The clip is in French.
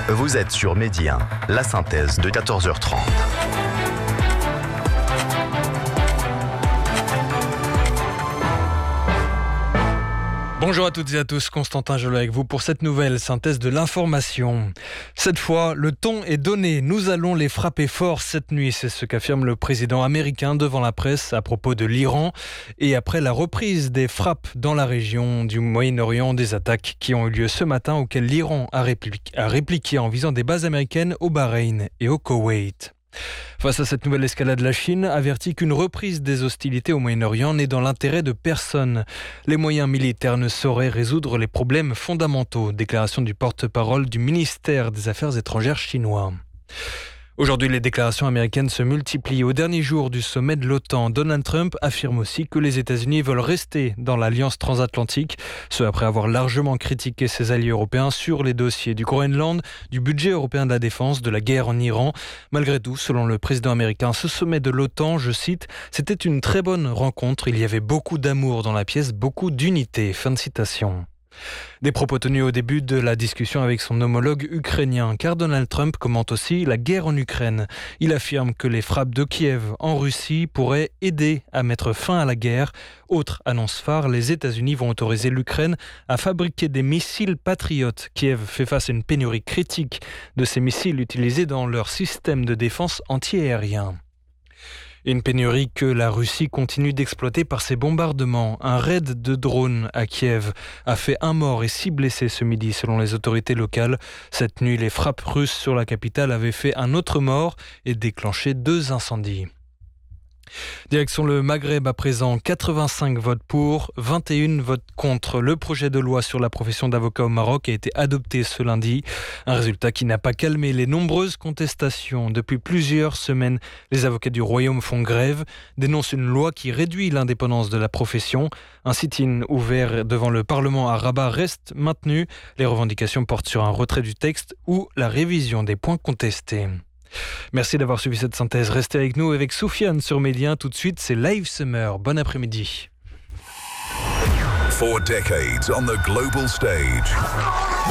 Vous êtes sur Midi 1, la synthèse de 14h30. Bonjour à toutes et à tous, Constantin Jolot avec vous pour cette nouvelle synthèse de l'information. Cette fois, le ton est donné, nous allons les frapper fort cette nuit, c'est ce qu'affirme le président américain devant la presse à propos de l'Iran et après la reprise des frappes dans la région du Moyen-Orient, des attaques qui ont eu lieu ce matin auxquelles l'Iran a répliqué en visant des bases américaines au Bahreïn et au Koweït. Face à cette nouvelle escalade, la Chine avertit qu'une reprise des hostilités au Moyen-Orient n'est dans l'intérêt de personne. Les moyens militaires ne sauraient résoudre les problèmes fondamentaux. Déclaration du porte-parole du ministère des Affaires étrangères chinois. Aujourd'hui, les déclarations américaines se multiplient. Au dernier jour du sommet de l'OTAN, Donald Trump affirme aussi que les États-Unis veulent rester dans l'alliance transatlantique, ce après avoir largement critiqué ses alliés européens sur les dossiers du Groenland, du budget européen de la défense, de la guerre en Iran. Malgré tout, selon le président américain, ce sommet de l'OTAN, je cite, « c'était une très bonne rencontre, il y avait beaucoup d'amour dans la pièce, beaucoup d'unité ». Fin de citation. Des propos tenus au début de la discussion avec son homologue ukrainien, car Donald Trump commente aussi la guerre en Ukraine. Il affirme que les frappes de Kiev en Russie pourraient aider à mettre fin à la guerre. Autre annonce phare, les États-Unis vont autoriser l'Ukraine à fabriquer des missiles patriotes. Kiev fait face à une pénurie critique de ces missiles utilisés dans leur système de défense antiaérien. Une pénurie que la Russie continue d'exploiter par ses bombardements. Un raid de drones à Kiev a fait 1 mort et 6 blessés ce midi selon les autorités locales. Cette nuit, les frappes russes sur la capitale avaient fait un autre mort et déclenché 2 incendies. Direction le Maghreb à présent, 85 votes pour, 21 votes contre. Le projet de loi sur la profession d'avocat au Maroc a été adopté ce lundi. Un résultat qui n'a pas calmé les nombreuses contestations. Depuis plusieurs semaines, les avocats du royaume font grève, dénoncent une loi qui réduit l'indépendance de la profession. Un sit-in ouvert devant le Parlement à Rabat reste maintenu. Les revendications portent sur un retrait du texte ou la révision des points contestés. Merci d'avoir suivi cette synthèse. Restez avec nous avec Soufiane sur Midi 1. Tout de suite, c'est Live Summer. Bon après-midi. 4 decades on the global stage.